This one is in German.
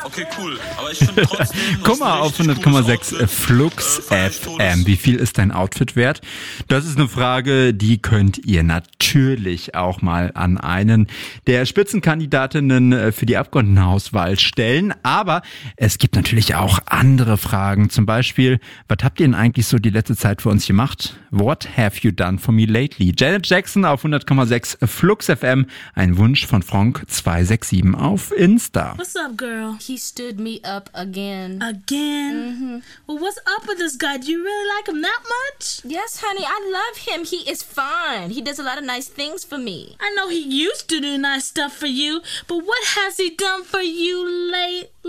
Okay, cool. Aber ich finde trotzdem... Guck mal auf 100,6 Flux FM. Wie viel ist dein Outfit wert? Das ist eine Frage, die könnt ihr natürlich auch mal an einen der Spitzenkandidatinnen für die Abgeordnetenhauswahl stellen. Aber es gibt natürlich auch andere Fragen. Zum Beispiel, was habt ihr denn eigentlich so die letzte Zeit für uns gemacht? What have you done for me lately? Janet Jackson auf 100,6 Flux FM. Ein Wunsch von Frank267 auf Insta. What's up, girl? He stood me up again. Again? Well, what's up with this guy? Do you really like him that much? Yes, honey, I love him. He is fine. He does a lot of nice things for me. I know he used to do nice stuff for you, but what has he done for you lately?